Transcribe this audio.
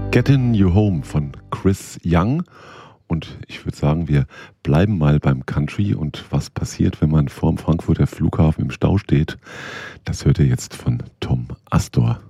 Getting You Home von Chris Young. Und ich würde sagen, wir bleiben mal beim Country. Und was passiert, wenn man vorm Frankfurter Flughafen im Stau steht, das hört ihr jetzt von Tom Astor.